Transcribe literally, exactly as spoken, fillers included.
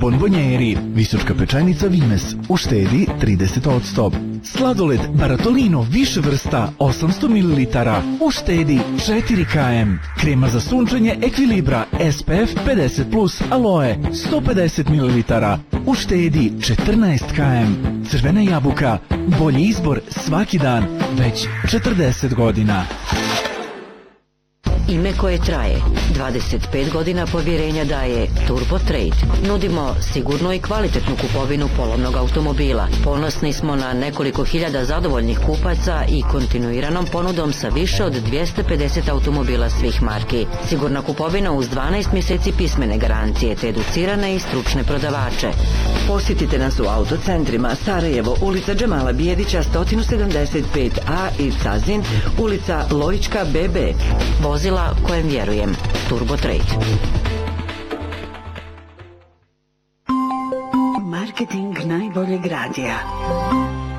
bonbonjeri, Visočka pečenica Vimes, uštedi trideset posto. Sladoled Baratolino više vrsta osamsto mililitara, uštedi četiri kilograma. Krema za sunčanje Equilibra S P F pedeset plus, aloe sto pedeset mililitara, uštedi četrnaest kilograma. Crvena jabuka, bolji izbor svaki dan, već četrdeset godina. Ime koje traje. dvadeset pet godina povjerenja daje Turbo Trade. Nudimo sigurnu i kvalitetnu kupovinu polovnog automobila. Ponosni smo na nekoliko hiljada zadovoljnih kupaca i kontinuiranom ponudom sa više od dvjesto pedeset automobila svih marki. Sigurna kupovina uz dvanaest mjeseci pismene garancije te educirane i stručne prodavače. Posjetite nas u autocentrima Sarajevo, ulica Džemala Bijedića sto sedamdeset pet A i Cazin, ulica Lojička B B. Vozila kojem vjerujem. Turbo Trade. Marketing najboljeg radija.